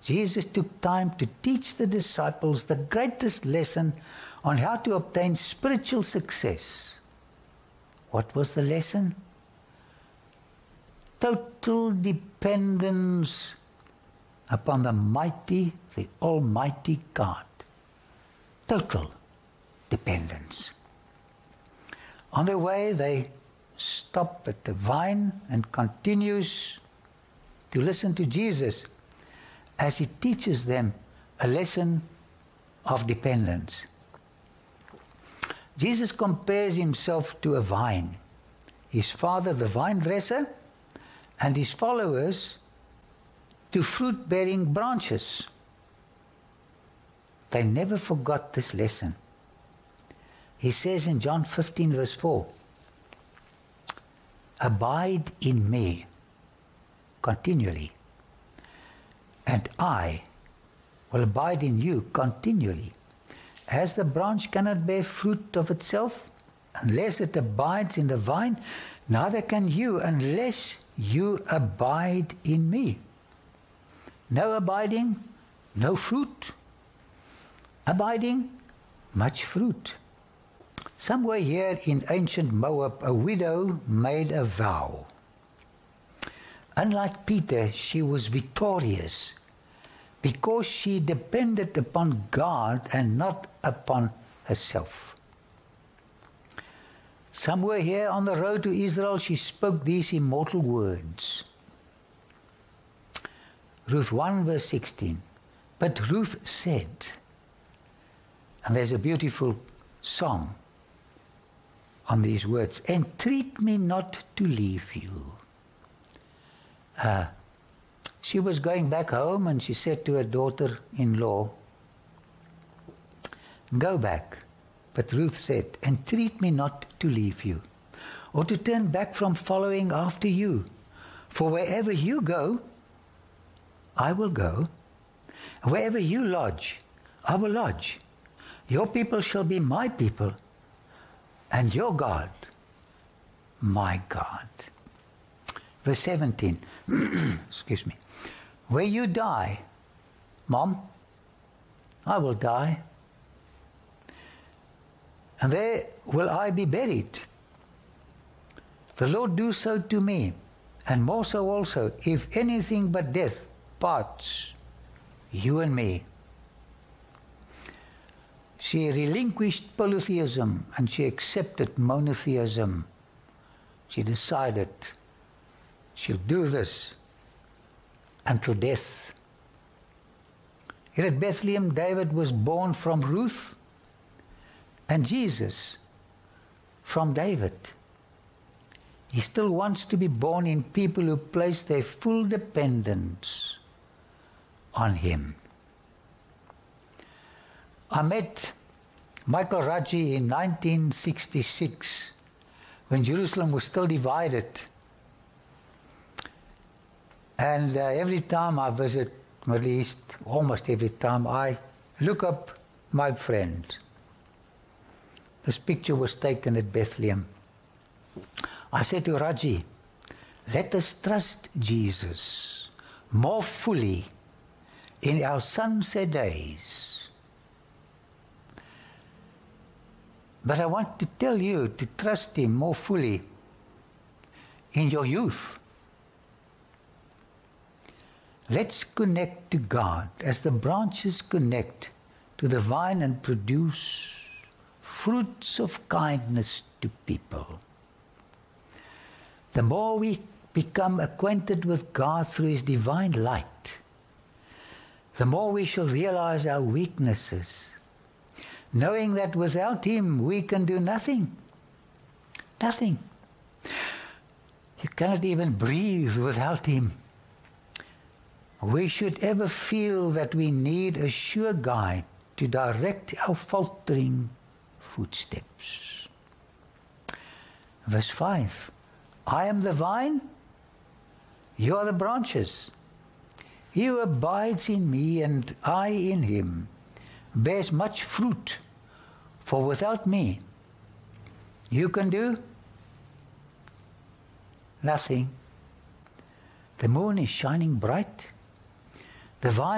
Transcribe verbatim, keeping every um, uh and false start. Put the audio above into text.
Jesus took time to teach the disciples the greatest lesson on how to obtain spiritual success. What was the lesson? Total dependence upon the mighty, the Almighty God. Total dependence. On their way, they stop at the vine and continues to listen to Jesus as he teaches them a lesson of dependence. Jesus compares himself to a vine, his father the vine dresser, and his followers to fruit-bearing branches. They never forgot this lesson. He says in John fifteen verse four, "Abide in me continually, and I will abide in you continually. As the branch cannot bear fruit of itself unless it abides in the vine, neither can you unless you abide in me." No abiding, no fruit. Abiding, much fruit. Somewhere here in ancient Moab, a widow made a vow. Unlike Peter, she was victorious because she depended upon God and not upon herself. Somewhere here on the road to Israel, she spoke these immortal words. Ruth one verse sixteen. But Ruth said, and there's a beautiful song on these words, "Entreat me not to leave you." Uh, she was going back home and she said to her daughter-in-law, "Go back." But Ruth said, "Entreat me not to leave you, or to turn back from following after you. For wherever you go, I will go. Wherever you lodge, I will lodge. Your people shall be my people, and your God, my God." Verse seventeen, excuse me. "Where you die, Mom, I will die. And there will I be buried. The Lord do so to me, and more so also, if anything but death parts you and me." She relinquished polytheism and she accepted monotheism. She decided she'll do this until death. Here at Bethlehem, David was born from Ruth, and Jesus from David. He still wants to be born in people who place their full dependence on him. I met Michael Rudgy in nineteen sixty-six when Jerusalem was still divided. And uh, every time I visit Middle East, almost every time, I look up my friend. This picture was taken at Bethlehem. I said to Raji, "Let us trust Jesus more fully in our sunset days. But I want to tell you to trust him more fully in your youth. Let's connect to God as the branches connect to the vine and produce fruits of kindness to people. The more we become acquainted with God through his divine light, the more we shall realize our weaknesses, knowing that without him we can do nothing. Nothing. You cannot even breathe without him. We should ever feel that we need a sure guide to direct our faltering footsteps. Verse five, I am the vine, you are the branches. He who abides in me and I in him bears much fruit, for without me you can do nothing. The moon is shining bright. The vine